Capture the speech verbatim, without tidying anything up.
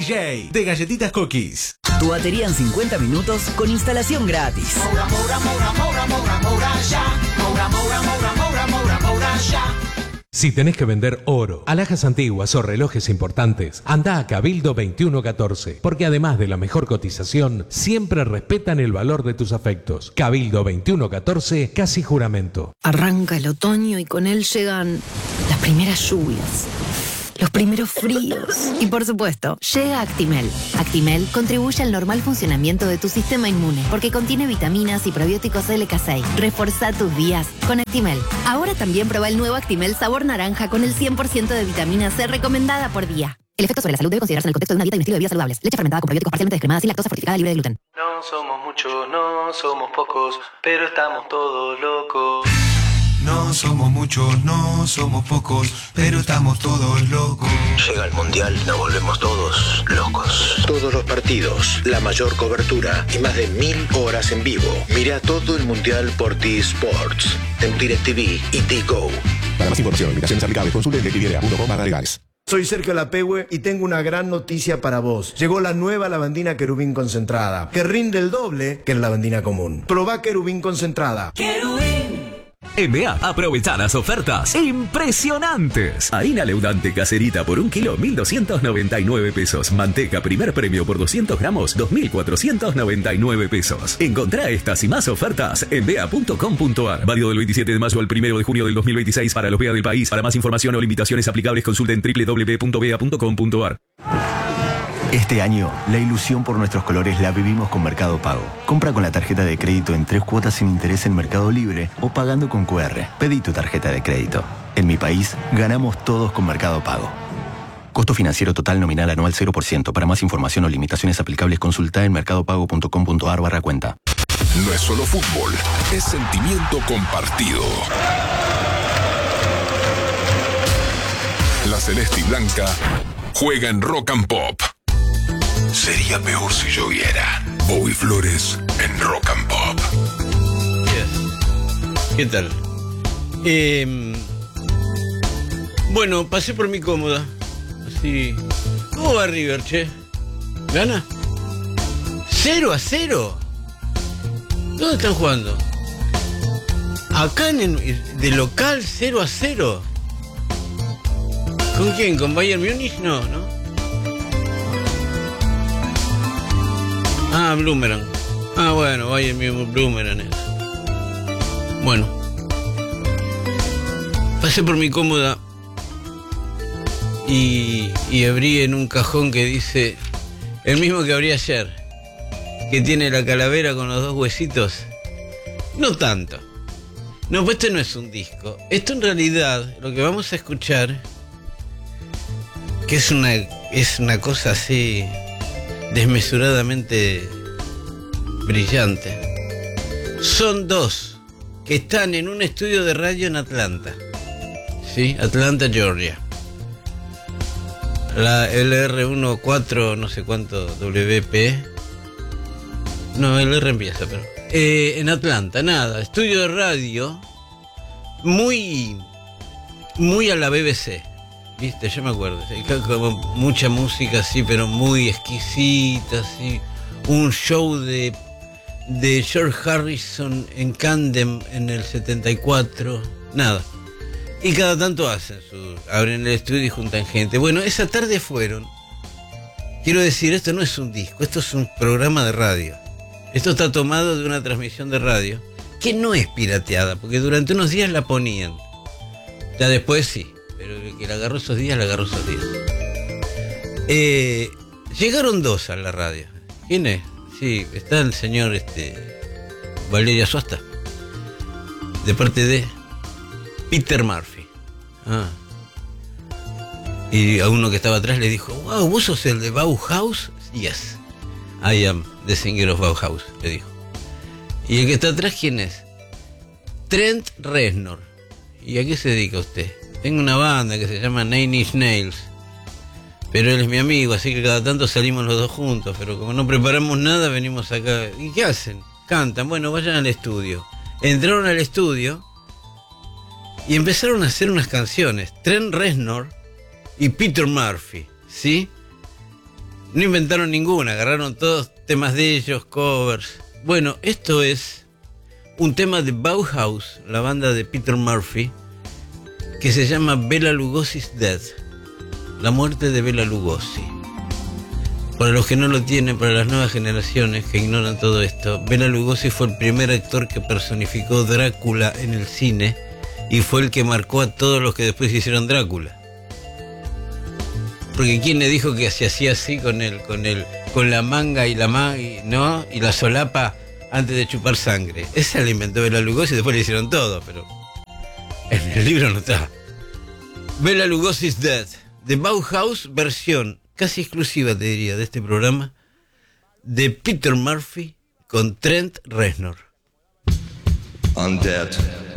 J de Galletitas Cookies. Tu batería en cincuenta minutos con instalación gratis. Moura, Moura, Moura, Moura, Moura, Moura, ya. Moura, Moura, Moura, Moura, Moura, Moura, ya. Si tenés que vender oro, alhajas antiguas o relojes importantes, anda a Cabildo veintiuno catorce, porque además de la mejor cotización, siempre respetan el valor de tus afectos. Cabildo veintiuno catorce, casi juramento. Arranca el otoño y con él llegan las primeras lluvias, los primeros fríos. Y por supuesto, llega Actimel. Actimel contribuye al normal funcionamiento de tu sistema inmune porque contiene vitaminas y probióticos L K seis. Reforzá tus días con Actimel. Ahora también prueba el nuevo Actimel sabor naranja con el cien por ciento de vitamina C recomendada por día. El efecto sobre la salud debe considerarse en el contexto de una dieta y un estilo de vida saludables. Leche fermentada con probióticos parcialmente descremada, sin lactosa, fortificada, libre de gluten. No somos muchos, no somos pocos, pero estamos todos locos. No somos muchos, no somos pocos, pero estamos todos locos. Llega el Mundial, nos volvemos todos locos. Todos los partidos, la mayor cobertura y más de mil horas en vivo. Mira todo el Mundial por T-Sports, en DirecTV y T-Go. Para más información, limitaciones aplicables, consulte directv punto com barra legales. Soy Sergio Lapehue y tengo una gran noticia para vos. Llegó la nueva lavandina Querubín concentrada, que rinde el doble que la lavandina común. Probá Querubín concentrada. Querubín. En B A, aprovecha las ofertas impresionantes. Harina leudante caserita por un kilo, mil doscientos noventa y nueve pesos. Manteca primer premio por doscientos gramos, dos mil cuatrocientos noventa y nueve pesos. Encontrá estas y más ofertas en b a punto com punto a r. Válido del veintisiete de mayo al primero de junio del dos mil veintiséis para los B A del país. Para más información o limitaciones aplicables, consulta en doble u doble u doble u punto b a punto com punto a r. Este año, la ilusión por nuestros colores la vivimos con Mercado Pago. Compra con la tarjeta de crédito en tres cuotas sin interés en Mercado Libre o pagando con cu erre. Pedí tu tarjeta de crédito. En mi país, ganamos todos con Mercado Pago. Costo financiero total nominal anual cero por ciento. Para más información o limitaciones aplicables, consulta en mercadopago punto com punto a r barra cuenta. No es solo fútbol, es sentimiento compartido. La Celeste y Blanca juega en Rock and Pop. Sería peor si lloviera. Bobby Flores en Rock and Pop. Yes. ¿Qué tal? Eh, bueno, pasé por mi cómoda. Así. ¿Cómo va River, che? ¿Gana? ¿Cero a cero? ¿Dónde están jugando? Acá en el, de local cero a cero. ¿Con quién? ¿Con Bayern Múnich? No, ¿no? Ah, Bloomerang. Ah, bueno, Bayern Múnich, Bloomerang es. Bueno. Pasé por mi cómoda y, y abrí en un cajón que dice, el mismo que abrí ayer, que tiene la calavera con los dos huesitos. No tanto. No, pues este no es un disco. Esto en realidad, lo que vamos a escuchar, que es una, es una cosa así desmesuradamente brillante. Son dos que están en un estudio de radio en Atlanta. ¿Sí? Atlanta, Georgia. La L R catorce, no sé cuánto, W P. No, L R empieza, pero... Eh, en Atlanta, nada. Estudio de radio muy... muy a la B B C. ¿Viste? Yo me acuerdo. Como mucha música así, pero muy exquisita, así. Un show de, de George Harrison en Camden en el setenta y cuatro. Nada. Y cada tanto hacen su... abren el estudio y juntan gente. Bueno, esa tarde fueron... Quiero decir, esto no es un disco, esto es un programa de radio. Esto está tomado de una transmisión de radio que no es pirateada, porque durante unos días la ponían. Ya después sí. Pero el que la agarró esos días, la agarró esos días. Eh, llegaron dos a la radio. ¿Quién es? Sí, está el señor este, Valeria Suasta. De parte de Peter Murphy. Ah. Y a uno que estaba atrás le dijo, wow, ¿vos sos el de Bauhaus? Yes, I am the singer of Bauhaus, le dijo. ¿Y el que está atrás quién es? Trent Reznor. ¿Y a qué se dedica usted? Tengo una banda que se llama Nine Inch Nails, pero él es mi amigo, así que cada tanto salimos los dos juntos, pero como no preparamos nada, venimos acá. ¿Y qué hacen? Cantan. Bueno, vayan al estudio. Entraron al estudio y empezaron a hacer unas canciones. Trent Reznor y Peter Murphy, ¿sí? No inventaron ninguna, agarraron todos temas de ellos, covers. Bueno, esto es un tema de Bauhaus, la banda de Peter Murphy, que se llama Bela Lugosi's Death, la muerte de Bela Lugosi. Para los que no lo tienen, para las nuevas generaciones que ignoran todo esto, Bela Lugosi fue el primer actor que personificó Drácula en el cine y fue el que marcó a todos los que después hicieron Drácula. Porque quién le dijo que se hacía así con el, con el, con la manga y la manga, ¿no? Y la solapa antes de chupar sangre. Esa la inventó Bela Lugosi y después le hicieron todo, pero en el libro no está. Bela Lugosi's Death, de Bauhaus, versión casi exclusiva, te diría, de este programa, de Peter Murphy con Trent Reznor. Undead.